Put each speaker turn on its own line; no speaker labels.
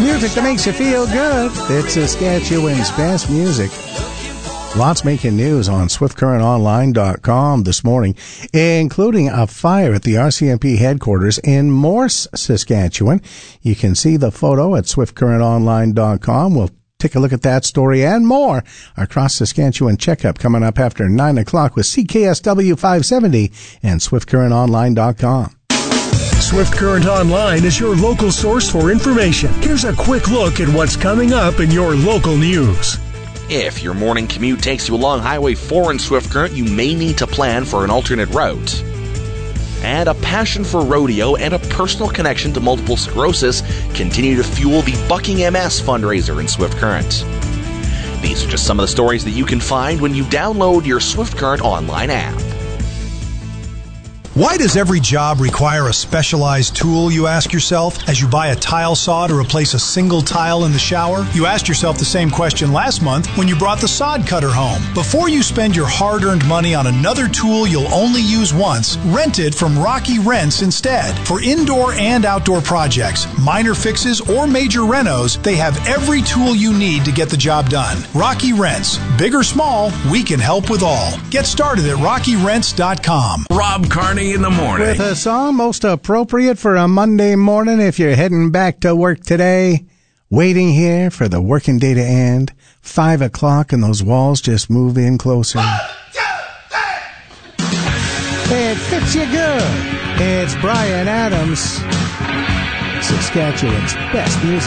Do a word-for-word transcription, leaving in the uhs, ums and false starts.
Music that makes you feel good. It's Saskatchewan's best music. Lots making news on swift current online dot com this morning, including a fire at the R C M P headquarters in Morse, Saskatchewan. You can see the photo at swift current online dot com. We'll take a look at that story and more. Our Cross Saskatchewan checkup coming up after nine o'clock with C K S W five seventy and swift current online dot com.
Swift Current Online is your local source for information. Here's a quick look at what's coming up in your local news.
If your morning commute takes you along Highway four in Swift Current, you may need to plan for an alternate route. And a passion for rodeo and a personal connection to multiple sclerosis continue to fuel the Bucking M S fundraiser in Swift Current. These are just some of the stories that you can find when you download your Swift Current Online app.
Why does every job require a specialized tool, you ask yourself, as you buy a tile saw to replace a single tile in the shower? You asked yourself the same question last month when you brought the sod cutter home. Before you spend your hard-earned money on another tool you'll only use once, rent it from Rocky Rents instead. For indoor and outdoor projects, minor fixes, or major renos, they have every tool you need to get the job done. Rocky Rents. Big or small, we can help with all. Get started at rocky rents dot com.
Rob Carney in the morning.
With a song most appropriate for a Monday morning if you're heading back to work today. Waiting here for the working day to end. Five o'clock and those walls just move in closer. One, two, three. It fits you good. It's Bryan Adams, Saskatchewan's best music.